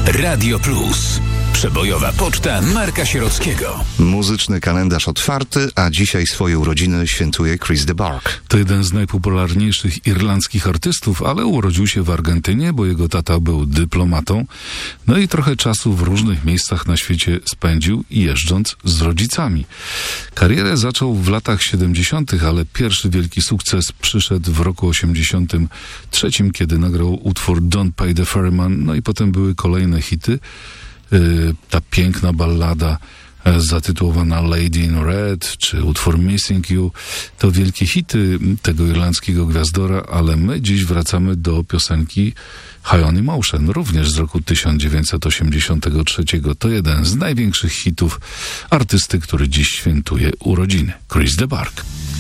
Radio Plus. Przebojowa poczta Marka Sierockiego. Muzyczny kalendarz otwarty, a dzisiaj swoje urodziny świętuje Chris de Burgh. To jeden z najpopularniejszych irlandzkich artystów, ale urodził się w Argentynie, bo jego tata był dyplomatą. No i trochę czasu w różnych miejscach na świecie spędził, jeżdżąc z rodzicami. Karierę zaczął w latach 70., ale pierwszy wielki sukces przyszedł w roku 83, kiedy nagrał utwór Don't Pay the Ferryman, no i potem były kolejne hity. Ta piękna ballada zatytułowana Lady in Red, czy utwór Missing You, to wielkie hity tego irlandzkiego gwiazdora, ale my dziś wracamy do piosenki High on Emotion, również z roku 1983. To jeden z największych hitów artysty, który dziś świętuje urodziny, Chris de Burgh.